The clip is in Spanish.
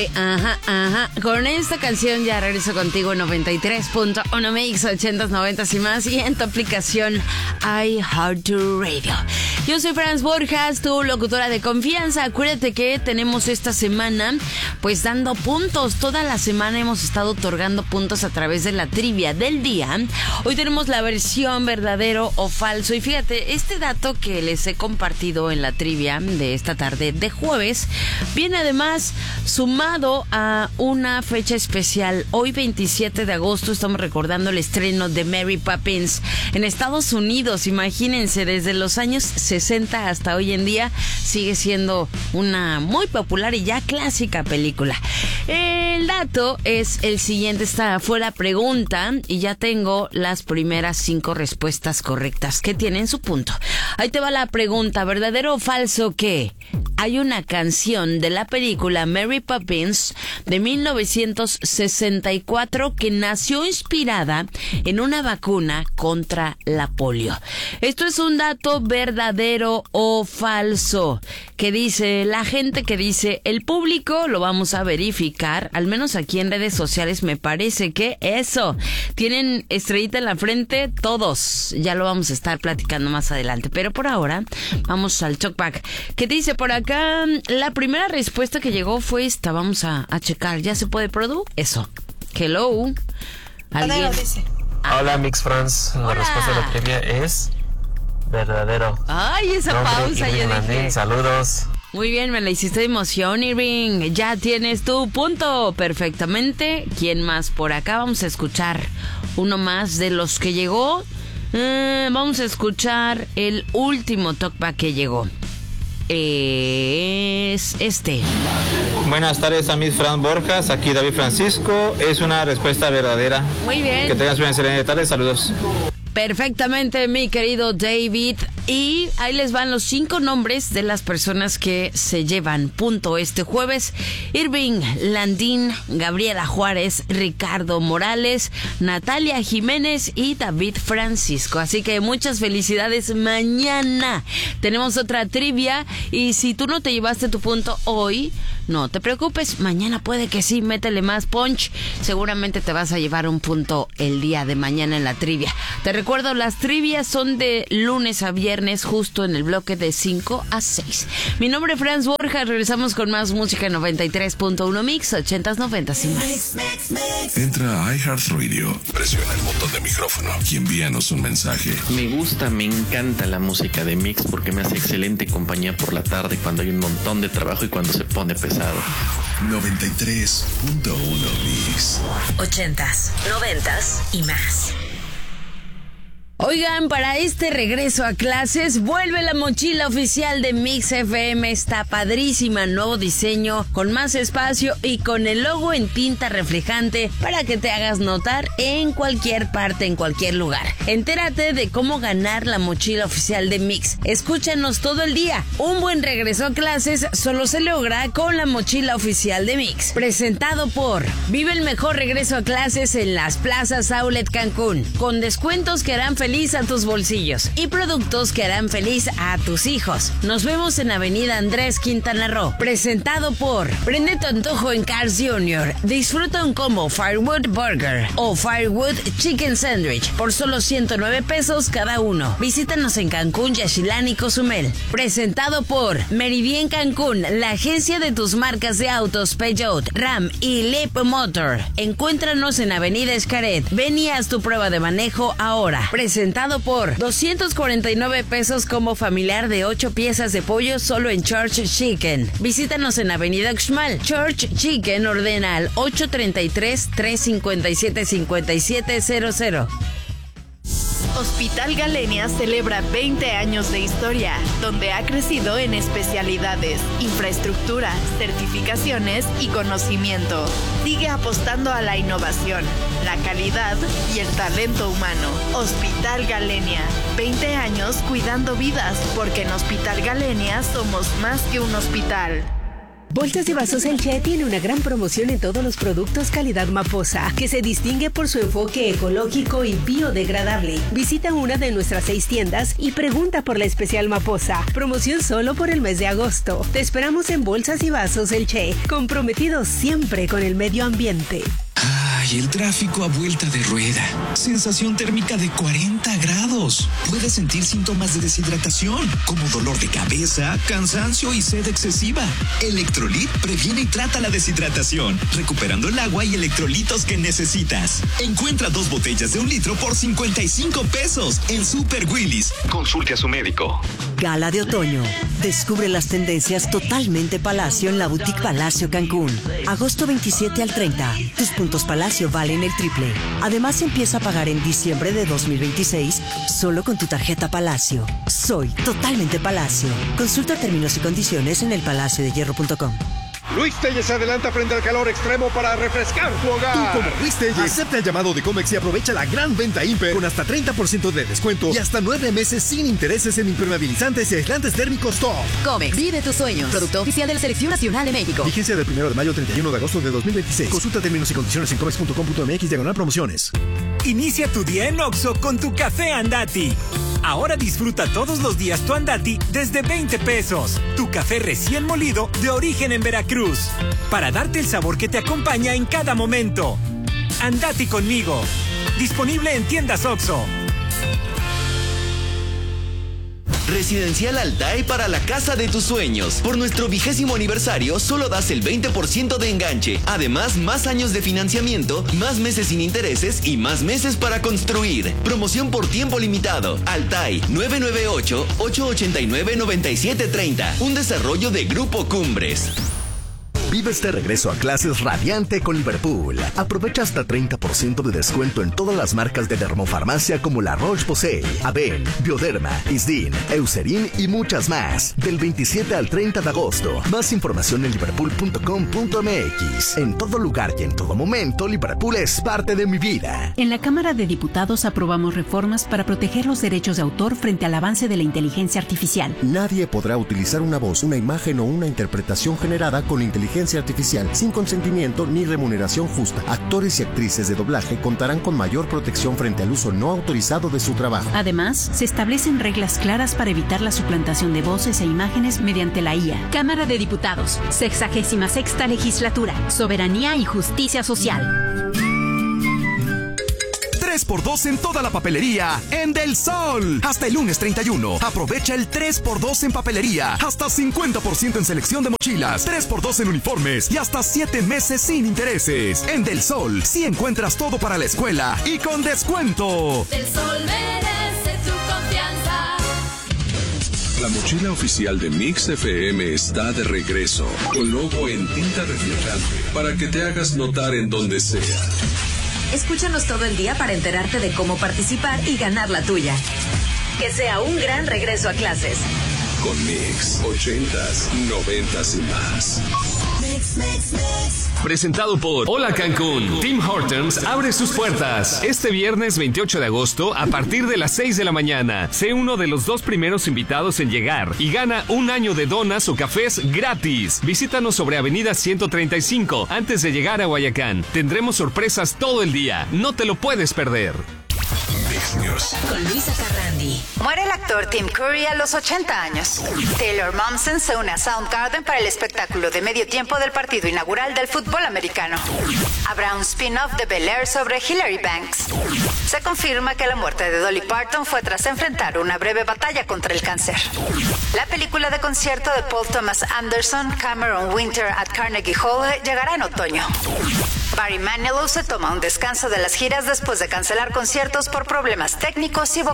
Boy, ajá. Con esta canción ya regreso contigo en 93.1 Mix, 80s, 90s y más, y en tu aplicación iHeartRadio. Yo soy Franz Borjas, tu locutora de confianza. Acuérdate que tenemos esta semana, pues dando puntos. Toda la semana hemos estado otorgando puntos a través de la trivia del día. Hoy tenemos la versión verdadero o falso. Y fíjate, este dato que les he compartido en la trivia de esta tarde de jueves viene además sumado a una fecha especial. Hoy 27 de agosto estamos recordando el estreno de Mary Poppins en Estados Unidos. Imagínense, desde los años 60 hasta hoy en día sigue siendo una muy popular y ya clásica película. El dato es el siguiente. Esta fue la pregunta y ya tengo las primeras 5 respuestas correctas que tienen su punto. Ahí te va la pregunta: ¿verdadero o falso que hay una canción de la película Mary Poppins de 1964 que nació inspirada en una vacuna contra la polio? Esto es un dato verdadero o falso. ¿Qué dice la gente? ¿Qué dice el público? Lo vamos a verificar, al menos aquí en redes sociales. Me parece que eso. Tienen estrellita en la frente todos. Ya lo vamos a estar platicando más adelante. Pero por ahora, vamos al talkback. ¿Qué dice por acá? La primera respuesta que llegó fue esta. Vamos a checar. ¿Ya se puede, Produ? Eso. Hello. ¿Alguien? Hola, Mix Franz. La respuesta de la trivia es verdadero. Ay, esa pausa, yo dije. Saludos. Muy bien, me la hiciste de emoción, Irving. Ya tienes tu punto perfectamente. ¿Quién más por acá? Vamos a escuchar uno más de los que llegó. Vamos a escuchar el último talkback que llegó. Es este. Buenas tardes a Miss Fran Borjas, aquí David Francisco. Es una respuesta verdadera. Muy bien. Que tengas una excelente tarde, saludos. Perfectamente, mi querido David. Y ahí les van los 5 nombres de las personas que se llevan punto este jueves: Irving Landín, Gabriela Juárez, Ricardo Morales, Natalia Jiménez y David Francisco. Así que muchas felicidades. Mañana tenemos otra trivia y si tú no te llevaste tu punto hoy, no te preocupes, mañana puede que sí. Métele más punch, seguramente te vas a llevar un punto el día de mañana en la trivia. Te recuerdo, las trivias son de lunes a viernes, justo en el bloque de 5 a 6. Mi nombre es Franz Borja. Regresamos con más música en 93.1 Mix, 80s, 90s y más. Entra a iHeartRadio, presiona el botón de micrófono y envíanos un mensaje. Me encanta la música de Mix porque me hace excelente compañía por la tarde cuando hay un montón de trabajo y cuando se pone pesado. 93.1 Mix, 80s, 90s y más. Oigan, para este regreso a clases, vuelve la mochila oficial de Mix FM. Está padrísima, nuevo diseño, con más espacio y con el logo en tinta reflejante para que te hagas notar en cualquier parte, en cualquier lugar. Entérate de cómo ganar la mochila oficial de Mix. Escúchanos todo el día. Un buen regreso a clases solo se logra con la mochila oficial de Mix. Presentado por Vive el mejor regreso a clases en las plazas Outlet Cancún, con descuentos que harán feliz a tus bolsillos y productos que harán feliz a tus hijos. Nos vemos en Avenida Andrés Quintana Roo. Presentado por Prende tu antojo en Cars Jr. Disfruta un combo Firewood Burger o Firewood Chicken Sandwich por solo 109 pesos cada uno. Visítanos en Cancún, Yaxchilán y Cozumel. Presentado por Meridien Cancún, la agencia de tus marcas de autos Peugeot, Ram y Leap Motor. Encuéntranos en Avenida Xcaret. Ven y haz tu prueba de manejo ahora. Presentado por 249 pesos combo familiar de 8 piezas de pollo solo en Church Chicken. Visítanos en Avenida Uxmal. Church Chicken, ordena al 833-357-5700. Hospital Galenia celebra 20 años de historia, donde ha crecido en especialidades, infraestructura, certificaciones y conocimiento. Sigue apostando a la innovación, la calidad y el talento humano. Hospital Galenia, 20 años cuidando vidas, porque en Hospital Galenia somos más que un hospital. Bolsas y Vasos El Che tiene una gran promoción en todos los productos calidad Maposa, que se distingue por su enfoque ecológico y biodegradable. Visita una de nuestras 6 tiendas y pregunta por la especial Maposa. Promoción solo por el mes de agosto. Te esperamos en Bolsas y Vasos El Che, comprometidos siempre con el medio ambiente. Ay, el tráfico a vuelta de rueda. Sensación térmica de 40 grados. Puedes sentir síntomas de deshidratación, como dolor de cabeza, cansancio y sed excesiva. Electrolit previene y trata la deshidratación, recuperando el agua y electrolitos que necesitas. Encuentra 2 botellas de 1 litro por 55 pesos en Super Willis. Consulte a su médico. Gala de otoño. Descubre las tendencias totalmente Palacio en la Boutique Palacio Cancún. Agosto 27 al 30. Tus puntos Palacio valen el triple. Además, empieza a pagar en diciembre de 2026 solo con tu tarjeta Palacio. Soy totalmente Palacio. Consulta términos y condiciones en elpalaciodehierro.com. Luis Telles se adelanta frente al calor extremo para refrescar tu hogar. Tú, como Luis Telles, acepta el llamado de Comex y aprovecha la gran venta Imper con hasta 30% de descuento y hasta 9 meses sin intereses en impermeabilizantes y aislantes térmicos top. Comex, vive tus sueños. Producto oficial de la Selección Nacional de México. Vigencia del 1 de mayo al 31 de agosto de 2026. Consulta términos y condiciones en comex.com.mx/promociones. Inicia tu día en Oxxo con tu café Andati. Ahora disfruta todos los días tu Andati desde 20 pesos. Tu café recién molido de origen en Veracruz. Para darte el sabor que te acompaña en cada momento. Andati conmigo. Disponible en tiendas Oxxo. Residencial Altai para la casa de tus sueños. Por nuestro 20º aniversario, solo das el 20% de enganche. Además, más años de financiamiento, más meses sin intereses y más meses para construir. Promoción por tiempo limitado. Altai, 998-889-9730. Un desarrollo de Grupo Cumbres. Vive este regreso a clases radiante con Liverpool. Aprovecha hasta 30% de descuento en todas las marcas de dermofarmacia como la Roche-Posay, Aven, Bioderma, Isdin, Eucerin y muchas más. Del 27 al 30 de agosto. Más información en liverpool.com.mx. En todo lugar y en todo momento, Liverpool es parte de mi vida. En la Cámara de Diputados aprobamos reformas para proteger los derechos de autor frente al avance de la inteligencia artificial. Nadie podrá utilizar una voz, una imagen o una interpretación generada con inteligencia artificial sin consentimiento ni remuneración justa. Actores y actrices de doblaje contarán con mayor protección frente al uso no autorizado de su trabajo. Además, se establecen reglas claras para evitar la suplantación de voces e imágenes mediante la IA. Cámara de Diputados, 66ª Legislatura, Soberanía y Justicia Social. 3x2 en toda la papelería en Del Sol. Hasta el lunes 31. Aprovecha el 3x2 en papelería. Hasta 50% en selección de mochilas. 3x2 en uniformes. Y hasta 7 meses sin intereses. En Del Sol, sí encuentras todo para la escuela y con descuento. Del Sol merece tu confianza. La mochila oficial de Mix FM está de regreso. Con logo en tinta reflejante. Para que te hagas notar en donde sea. Escúchanos todo el día para enterarte de cómo participar y ganar la tuya. Que sea un gran regreso a clases. Con Mix, 80s, 90s y más. Mix, mix, mix. Presentado por Hola Cancún. Tim Hortons abre sus puertas. Este viernes 28 de agosto a partir de las 6 de la mañana. Sé uno de los 2 primeros invitados en llegar y gana un año de donas o cafés gratis. Visítanos sobre Avenida 135 antes de llegar a Guayacán. Tendremos sorpresas todo el día. No te lo puedes perder. Con Luisa Carrandi. Muere el actor Tim Curry a los 80 años. Taylor Momsen se une a Soundgarden para el espectáculo de medio tiempo del partido inaugural del fútbol americano. Habrá un spin-off de Bel-Air sobre Hillary Banks. Se confirma que la muerte de Dolly Parton fue tras enfrentar una breve batalla contra el cáncer. La película de concierto de Paul Thomas Anderson, Cameron Winter at Carnegie Hall, llegará en otoño. Barry Manilow se toma un descanso de las giras después de cancelar conciertos por problemas técnicos y vocales.